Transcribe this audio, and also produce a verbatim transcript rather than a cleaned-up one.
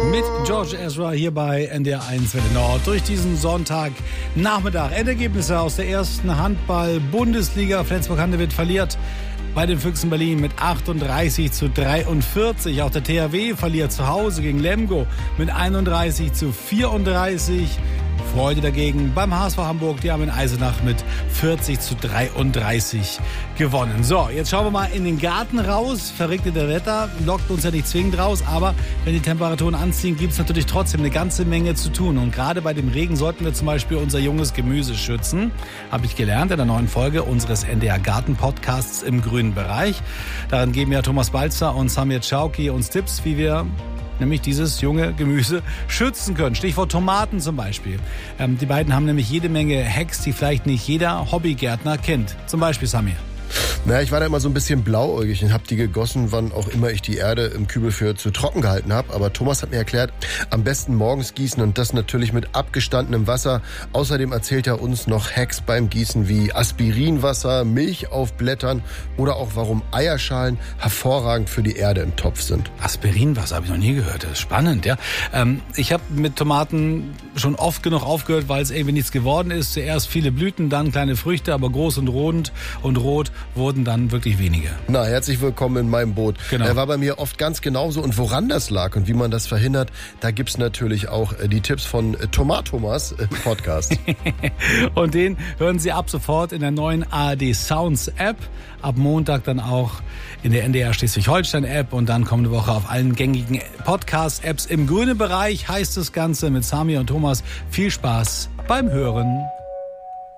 mit George Ezra hier bei N D R eins Welle Nord durch diesen Sonntagnachmittag. Endergebnisse aus der ersten Handball-Bundesliga. Flensburg-Handewitt verliert bei den Füchsen Berlin mit achtunddreißig zu dreiundvierzig. Auch der T H W verliert zu Hause gegen Lemgo mit einunddreißig zu vierunddreißig. Freude dagegen beim H S V Hamburg. Die haben in Eisenach mit vierzig zu dreiunddreißig gewonnen. So, jetzt schauen wir mal in den Garten raus. Verregnetes Wetter lockt uns ja nicht zwingend raus, aber wenn die Temperaturen anziehen, gibt es natürlich trotzdem eine ganze Menge zu tun. Und gerade bei dem Regen sollten wir zum Beispiel unser junges Gemüse schützen. Habe ich gelernt in der neuen Folge unseres N D R Garten Podcasts im grünen Bereich. Darin geben ja Thomas Balzer und Samir Chauki uns Tipps, wie wir nämlich dieses junge Gemüse schützen können. Stichwort Tomaten zum Beispiel. Ähm, die beiden haben nämlich jede Menge Hacks, die vielleicht nicht jeder Hobbygärtner kennt. Zum Beispiel Samir. Naja, ich war da immer so ein bisschen blauäugig und habe die gegossen, wann auch immer ich die Erde im Kübel für zu trocken gehalten habe. Aber Thomas hat mir erklärt, am besten morgens gießen und das natürlich mit abgestandenem Wasser. Außerdem erzählt er uns noch Hacks beim Gießen wie Aspirinwasser, Milch auf Blättern oder auch warum Eierschalen hervorragend für die Erde im Topf sind. Aspirinwasser habe ich noch nie gehört. Das ist spannend, ja. Ähm, ich habe mit Tomaten schon oft genug aufgehört, weil es irgendwie nichts geworden ist. Zuerst viele Blüten, dann kleine Früchte, aber groß und rund und rot wurden dann wirklich wenige. Na, herzlich willkommen in meinem Boot. Genau. Er war bei mir oft ganz genauso und woran das lag und wie man das verhindert, da gibt's natürlich auch die Tipps von Tomatomas im Podcast. Und den hören Sie ab sofort in der neuen A R D Sounds App. Ab Montag dann auch in der N D R Schleswig-Holstein App und dann kommende Woche auf allen gängigen Podcast-Apps. Im grünen Bereich heißt das Ganze mit Sami und Thomas. Viel Spaß beim Hören.